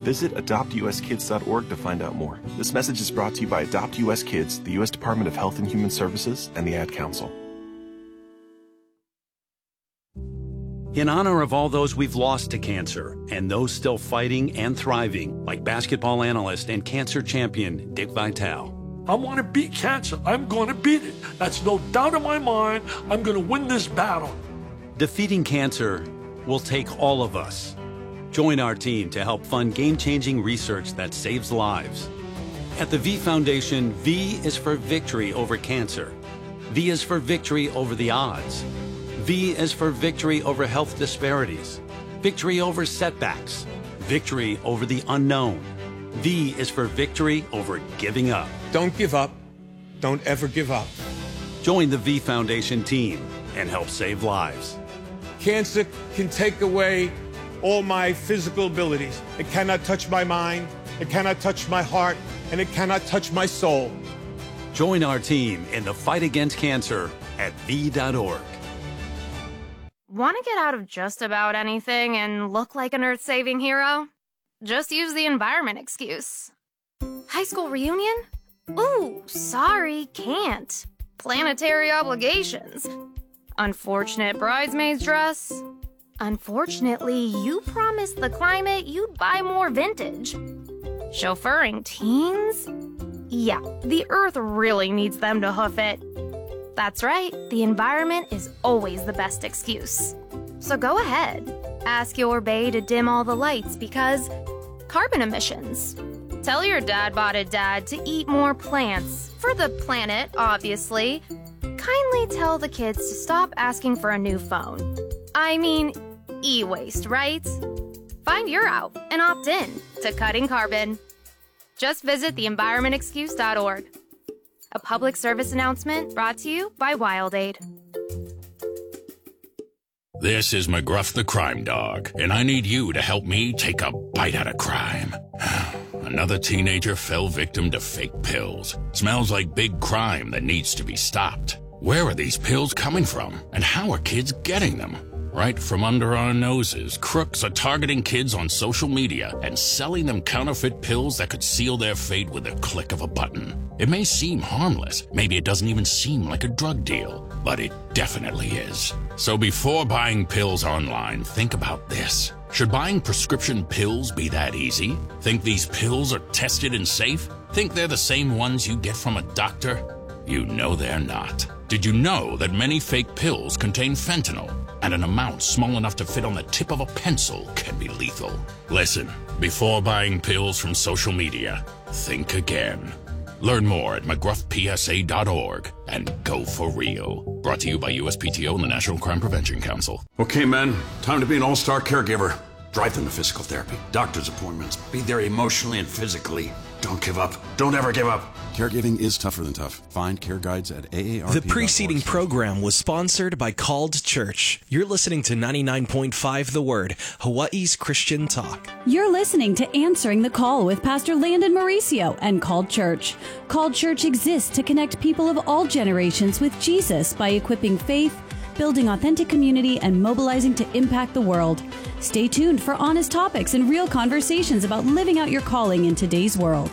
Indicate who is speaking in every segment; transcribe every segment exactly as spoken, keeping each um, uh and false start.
Speaker 1: Visit adopt u s kids dot org to find out more. This message is brought to you by Adopt U S Kids, the U S Department of Health and Human Services, and the Ad Council.
Speaker 2: In honor of all those we've lost to cancer and those still fighting and thriving, like basketball analyst and cancer champion Dick Vitale.
Speaker 3: I want to beat cancer. I'm going to beat it. That's no doubt in my mind. I'm going to win this battle.
Speaker 2: Defeating cancer will take all of us. Join our team to help fund game-changing research that saves lives. At the V Foundation, V is for victory over cancer. V is for victory over the odds. V is for victory over health disparities, victory over setbacks, victory over the unknown. V is for victory over giving up.
Speaker 4: Don't give up. Don't ever give up.
Speaker 2: Join the V Foundation team and help save lives.
Speaker 4: Cancer can take away all my physical abilities. It cannot touch my mind, it cannot touch my heart, and it cannot touch my soul.
Speaker 2: Join our team in the fight against cancer at V dot org.
Speaker 5: Want to get out of just about anything and look like an earth-saving hero? Just use the environment excuse. High school reunion? Ooh, sorry, can't. Planetary obligations. Unfortunate bridesmaid's dress. Unfortunately, you promised the climate you'd buy more vintage. Chauffeuring teens? Yeah, the earth really needs them to hoof it. That's right, the environment is always the best excuse. So go ahead, ask your bae to dim all the lights because carbon emissions. Tell your dad-botted dad to eat more plants, for the planet, obviously. Kindly tell the kids to stop asking for a new phone. I mean, e-waste, right? Find your out and opt in to cutting carbon. Just visit the environment excuse dot org. A public service announcement brought to you by WildAid.
Speaker 6: This is McGruff the Crime Dog, and I need you to help me take a bite out of crime. Another teenager fell victim to fake pills. Smells like big crime that needs to be stopped. Where are these pills coming from, and how are kids getting them? Right from under our noses, crooks are targeting kids on social media and selling them counterfeit pills that could seal their fate with a click of a button. It may seem harmless, maybe it doesn't even seem like a drug deal, but it definitely is. So before buying pills online, think about this. Should buying prescription pills be that easy? Think these pills are tested and safe? Think they're the same ones you get from a doctor? You know they're not. Did you know that many fake pills contain fentanyl? And an amount small enough to fit on the tip of a pencil can be lethal. Listen, before buying pills from social media, think again. Learn more at mcgruff p s a dot org and go for real. Brought to you by U S P T O and the National Crime Prevention Council.
Speaker 7: Okay, men, time to be an all-star caregiver. Drive them to physical therapy, doctor's appointments, be there emotionally and physically. Don't give up. Don't ever give up.
Speaker 8: Caregiving is tougher than tough. Find care guides at A A R P.
Speaker 9: The preceding program was sponsored by Called Church. You're listening to ninety-nine point five The Word, Hawaii's Christian talk.
Speaker 10: You're listening to Answering the Call with Pastor Landon Mauricio and Called Church. Called Church exists to connect people of all generations with Jesus by equipping faith, building authentic community, and mobilizing to impact the world. Stay tuned for honest topics and real conversations about living out your calling in today's world.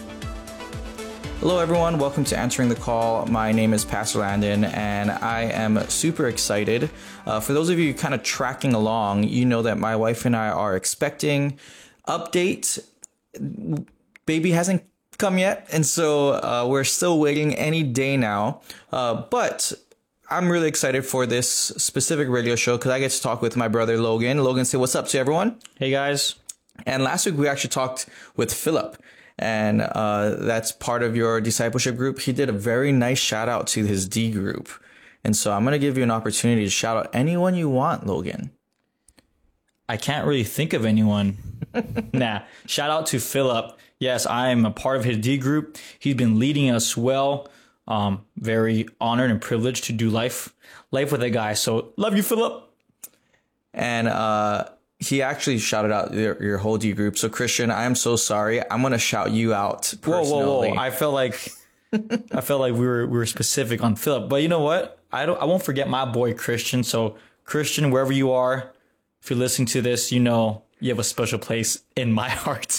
Speaker 11: Hello everyone, welcome to Answering the Call. My name is Pastor Landon and I am super excited. Uh, for those of you kind of tracking along, you know that my wife and I are expecting update. Baby hasn't come yet, and so uh, we're still waiting any day now. Uh, but I'm really excited for this specific radio show because I get to talk with my brother Logan. Logan, say what's up to everyone.
Speaker 12: Hey guys.
Speaker 11: And last week we actually talked with Philip. And uh, that's part of your discipleship group. He did a very nice shout out to his D group. And so I'm going to give you an opportunity to shout out anyone you want, Logan.
Speaker 12: I can't really think of anyone. Nah, shout out to Philip. Yes, I am a part of his D group. He's been leading us well. Um, very honored and privileged to do life, life with a guy. So love you, Philip.
Speaker 11: And, uh, he actually shouted out your, your whole D group. So Christian, I am so sorry. I'm going to shout you out personally.
Speaker 12: Whoa, whoa, whoa. I felt like, I felt like we were, we were specific on Philip, but you know what? I don't, I won't forget my boy Christian. So Christian, wherever you are, if you're listening to this, you know, you have a special place in my heart.